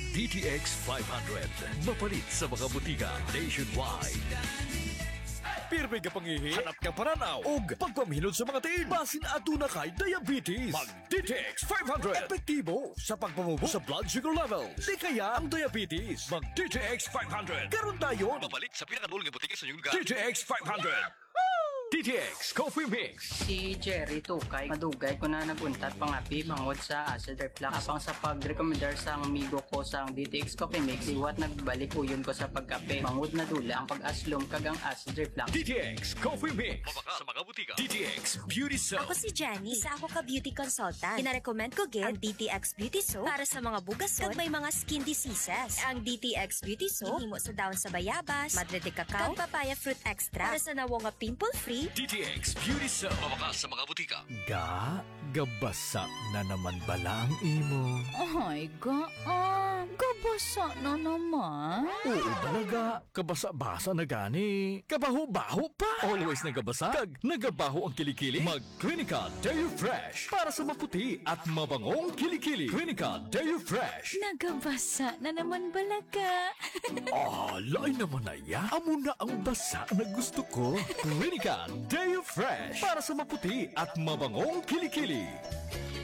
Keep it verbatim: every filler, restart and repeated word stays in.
D T X five hundred. Mapalit sa mga butika nationwide. Pirmi ka pangihi, hanap ka paranaw, og pagpamilod sa mga tiil. Basin ato na kay diabetes. Mag-D T X five hundred. Epektibo sa pagpamubo sa blood sugar levels. Di kaya ang diabetes. Mag-D T X five hundred. Karon tayo. Mapalit sa pinakadulong nga butika sa inyong lugar. D T X five hundred. D T X Coffee Mix. Si Jerry Tukay, madugay ko na naguntat pangapi bangod sa acid reflux. Apang sa pag-recommendar sa amigo ko sa D T X Coffee Mix, iwat nagbalik uyon ko sa pagkape. Bangod na dula ang pag-aslom kagang acid reflux. D T X Coffee Mix. Mabaka sa mga butika. D T X Beauty Soap. Ako si Jenny, isa ako ka beauty consultant. Pinarecommend ko gid ang D T X Beauty Soap para sa mga bugasot kag may mga skin diseases. Ang D T X Beauty Soap himo sa daon sa bayabas, madre de cacao, kag papaya fruit extra para sa nawo nga pimple-free. D T X Beauty Soap. Mabaka sa mga butika. Ga, gabasa na naman bala ang imo. Ay, ga, ah, gabasa na naman. Oo talaga, kabasa-basa na gani. Kabaho-baho pa. Always nagabasa, kag nagabaho ang kilikili. Mag-Clinica Deo Fresh para sa maputi at mabangong kilikili. Clinica Deo Fresh. Nagabasa na naman balaga. Ah, lain naman na ya. Amo na ang basa na gusto ko. Clinica Deo Fresh para sa maputi at mabangong kilikili.